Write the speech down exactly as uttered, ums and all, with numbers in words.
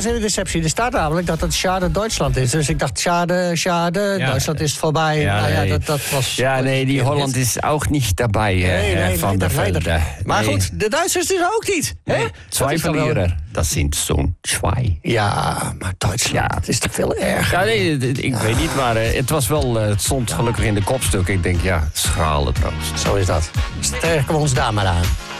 was een deceptie. Er staat namelijk dat het Schade Duitsland is. Dus ik dacht, Schade, Schade, ja, Duitsland is voorbij. Ja, nou ja, nee. dat, dat was... Ja, nee, die Holland is ook niet daarbij. Nee, nee, van nee, der dat leider. Velde. Maar Nee. goed, de Duitsers dus ook niet. Hè? Nee, Dat Zwei is toch wel- Verlierer. Dat zijn zo'n zwei. Ja, maar Duitsland, Ja. het is toch veel erger. Ja, nee, ik weet niet, maar uh, het was wel, uh, het stond gelukkig in de kopstuk. Ik denk, ja, schrale troost. Zo is dat. Sterken we ons daar maar aan.